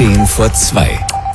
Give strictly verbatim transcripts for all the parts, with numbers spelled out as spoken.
Zehn vor zwei.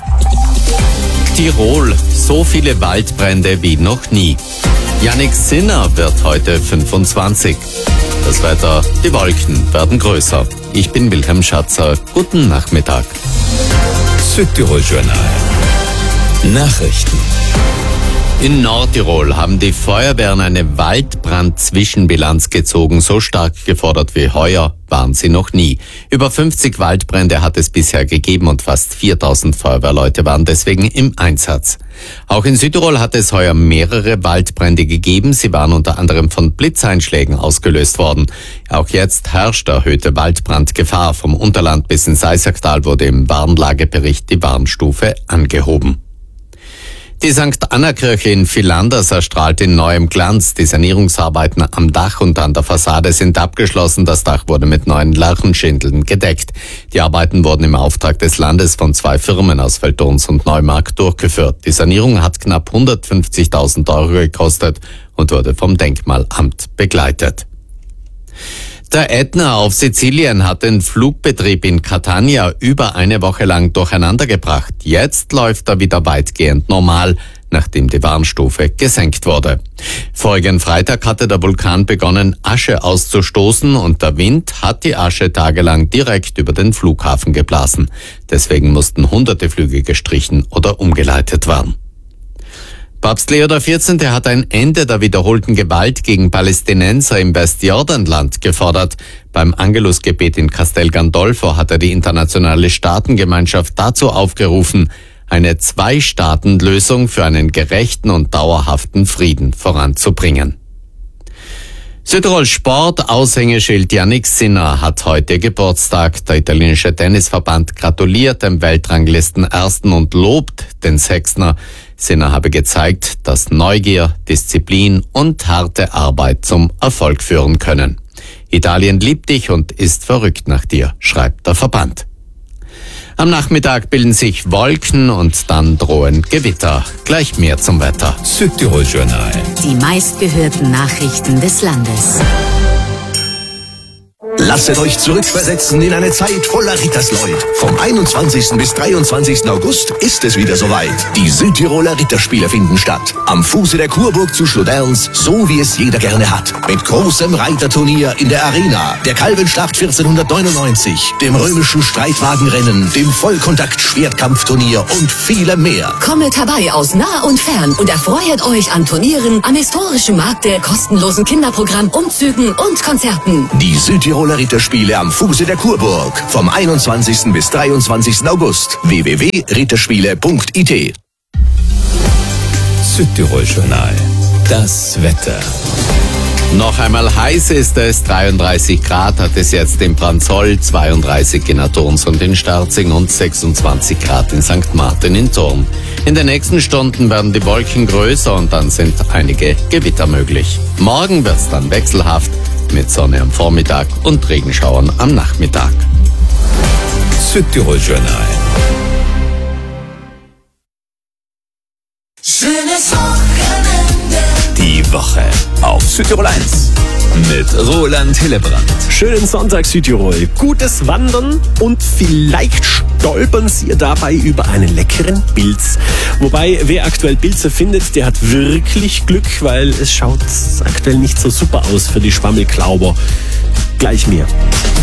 Tirol, so viele Waldbrände wie noch nie. Jannik Sinner wird heute fünfundzwanzig. Das Wetter, die Wolken werden größer. Ich bin Wilhelm Schatzer. Guten Nachmittag. Südtirol Journal. Nachrichten. In Nordtirol haben die Feuerwehren eine Waldbrand-Zwischenbilanz gezogen. So stark gefordert wie heuer waren sie noch nie. Über fünfzig Waldbrände hat es bisher gegeben und fast viertausend Feuerwehrleute waren deswegen im Einsatz. Auch in Südtirol hat es heuer mehrere Waldbrände gegeben. Sie waren unter anderem von Blitzeinschlägen ausgelöst worden. Auch jetzt herrscht erhöhte Waldbrandgefahr. Vom Unterland bis ins Eisacktal wurde im Warnlagebericht die Warnstufe angehoben. Die Sankt Anna-Kirche in Villanders erstrahlt in neuem Glanz. Die Sanierungsarbeiten am Dach und an der Fassade sind abgeschlossen. Das Dach wurde mit neuen Lärchenschindeln gedeckt. Die Arbeiten wurden im Auftrag des Landes von zwei Firmen aus Veltons und Neumarkt durchgeführt. Die Sanierung hat knapp hundertfünfzigtausend Euro gekostet und wurde vom Denkmalamt begleitet. Der Ätna auf Sizilien hat den Flugbetrieb in Catania über eine Woche lang durcheinander gebracht. Jetzt läuft er wieder weitgehend normal, nachdem die Warnstufe gesenkt wurde. Vorigen Freitag hatte der Vulkan begonnen, Asche auszustoßen und der Wind hat die Asche tagelang direkt über den Flughafen geblasen. Deswegen mussten hunderte Flüge gestrichen oder umgeleitet werden. Papst Leo der vierzehnte hat ein Ende der wiederholten Gewalt gegen Palästinenser im Westjordanland gefordert. Beim Angelusgebet in Castel Gandolfo hat er die internationale Staatengemeinschaft dazu aufgerufen, eine Zwei-Staaten-Lösung für einen gerechten und dauerhaften Frieden voranzubringen. Südtirol Sport Aushängeschild Jannik Sinner hat heute Geburtstag. Der italienische Tennisverband gratuliert dem Weltranglisten-Ersten und lobt den Sechsner. Sinner habe gezeigt, dass Neugier, Disziplin und harte Arbeit zum Erfolg führen können. Italien liebt dich und ist verrückt nach dir, schreibt der Verband. Am Nachmittag bilden sich Wolken und dann drohen Gewitter. Gleich mehr zum Wetter. Südtirol Journal. Die meistgehörten Nachrichten des Landes. Lasset euch zurückversetzen in eine Zeit voller Rittersleut. Vom einundzwanzigsten bis dreiundzwanzigsten August ist es wieder soweit. Die Südtiroler Ritterspiele finden statt. Am Fuße der Kurburg zu Schloderns, so wie es jeder gerne hat. Mit großem Reiterturnier in der Arena, der Kalbenschlacht vierzehnhundertneunundneunzig, dem römischen Streitwagenrennen, dem Vollkontakt-Schwertkampfturnier und vielem mehr. Kommet herbei aus nah und fern und erfreut euch an Turnieren, am historischen Markt, der kostenlosen Kinderprogramm, Umzügen und Konzerten. Die Südtiroler Ritterspiele am Fuße der Kurburg. Vom einundzwanzigsten bis dreiundzwanzigsten August. w w w punkt ritterspiele punkt i t. Südtirol Journal. Das Wetter. Noch einmal heiß ist es, dreiunddreißig Grad hat es jetzt in Branzoll, zweiunddreißig in Athons und in Sterzing und sechsundzwanzig Grad in Sankt Martin in Thurn. In den nächsten Stunden werden die Wolken größer und dann sind einige Gewitter möglich. Morgen wird's dann wechselhaft mit Sonne am Vormittag und Regenschauern am Nachmittag. Südtirol Journal. Schönes Wochenende. Die Woche auf Südtirol eins mit Roland Hillebrand. Schönen Sonntag Südtirol, gutes Wandern und vielleicht stolpern Sie dabei über einen leckeren Pilz. Wobei, wer aktuell Pilze findet, der hat wirklich Glück, weil es schaut aktuell nicht so super aus für die Schwammelklauber. Gleich mehr.